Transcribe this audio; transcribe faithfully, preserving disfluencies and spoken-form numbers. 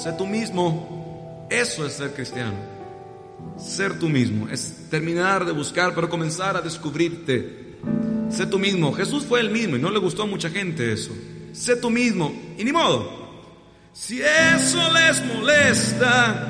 Sé tú mismo. Eso es ser cristiano. Ser tú mismo es terminar de buscar, pero comenzar a descubrirte. Sé tú mismo. Jesús fue el mismo y no le gustó a mucha gente eso. Sé tú mismo y ni modo. Si eso les molesta,